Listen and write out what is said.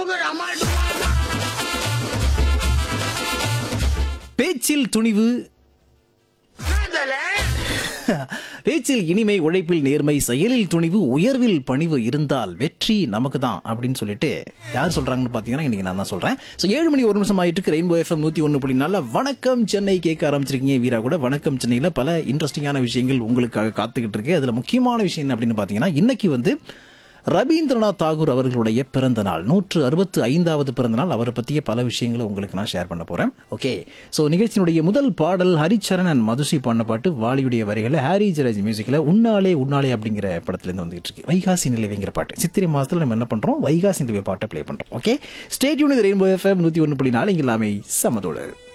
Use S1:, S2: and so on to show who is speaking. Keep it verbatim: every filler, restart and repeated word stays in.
S1: பேச்சில் துணிவு, பேச்சில் இனிமை, உழைப்பில் நேர்மை, செயலில் துணிவு, உயர்வில் பணிவு இருந்தால் வெற்றி நமக்கு தான் அப்படின்னு சொல்லிட்டு யார் சொல்றாங்கன்னு பாத்தீங்கன்னா இன்னைக்கு நான் தான் சொல்றேன். ஸோ ஏழு மணி ஒரு நிமிஷம் ஆயிட்டு ரெயின்போ எஃப்எம் நூத்தி ஒன்று புள்ளி நாலு வணக்கம் சென்னை கேட்க ஆரம்பிச்சிருக்கீங்க. வீரா கூட வணக்கம் சென்னையில பல இன்ட்ரெஸ்டிங்கான விஷயங்கள் உங்களுக்காக காத்துக்கிட்டு இருக்கு. அதுல முக்கியமான விஷயம் என்ன அப்படின்னு பாத்தீங்கன்னா இன்னைக்கு வந்து ரவீந்திரநாத் தாகூர் அவர்களுடைய பிறந்த நாள், நூற்று அறுபத்தி ஐந்தாவது பிறந்த நாள். அவரை பற்றிய பல விஷயங்களை உங்களுக்கு நான் ஷேர் பண்ண போறேன். ஓகே, ஸோ நிகழ்ச்சியினுடைய முதல் பாடல் ஹரிச்சரன் அண்ட் மதுசி பாடின பாட்டு, வாலியுடைய வரிகளை ஹாரி ஜெராஜ் மியூசிக்கில் உன்னாலே உன்னாலே அப்படிங்கிற படத்துலேருந்து வந்துகிட்டு இருக்கு. வைகாசி நிலவைங்கிற பாட்டு. சித்திரை மாதத்தில் நம்ம என்ன பண்ணுறோம், வைகாசி நிலவை பாட்டை ப்ளே பண்ணுறோம். Okay, stay tune rainbow FM நூற்றி ஒன்று புள்ளி நாலு இங்கே எல்லாமே சமதோடு.